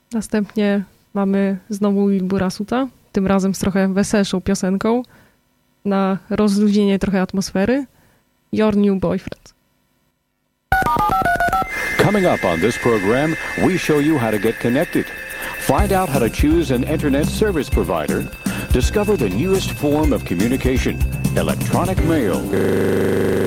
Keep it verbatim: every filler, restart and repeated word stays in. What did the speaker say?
Następnie mamy znowu Wilbura Suta, tym razem z trochę weselszą piosenką, na rozluźnienie trochę atmosfery. Your New Boyfriend. Coming up on this program, we show you how to get connected. Find out how to choose an internet service provider. Discover the newest form of communication, electronic mail.